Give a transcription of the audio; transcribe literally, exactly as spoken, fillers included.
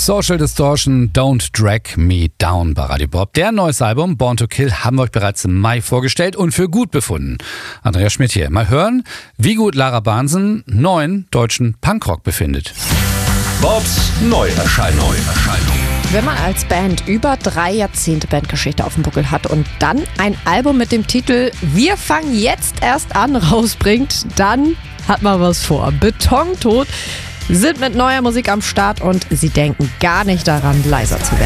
Social Distortion, Don't Drag Me Down bei Radio Bob. Der neues Album Born to Kill haben wir euch bereits im Mai vorgestellt und für gut befunden. Andreas Schmidt hier. Mal hören, wie gut Lara Bahnsen neuen deutschen Punkrock befindet. Bobs Neuerscheinung. Wenn man als Band über drei Jahrzehnte Bandgeschichte auf dem Buckel hat und dann ein Album mit dem Titel Wir fangen jetzt erst an rausbringt, dann hat man was vor. Betontot sind mit neuer Musik am Start und sie denken gar nicht daran, leiser zu werden.